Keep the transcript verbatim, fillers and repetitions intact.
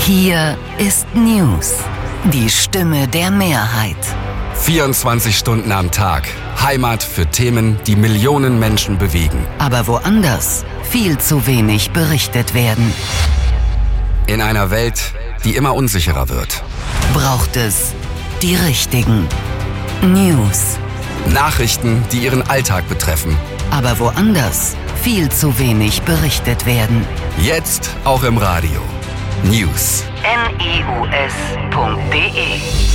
Hier ist News, die Stimme der Mehrheit. vierundzwanzig Stunden am Tag. Heimat für Themen, die Millionen Menschen bewegen. Aber woanders viel zu wenig berichtet werden. In einer Welt, die immer unsicherer wird. Braucht es die richtigen News. Nachrichten, die Ihren Alltag betreffen. Aber woanders viel zu wenig berichtet werden. Jetzt auch im Radio. News. N E U S Punkt D E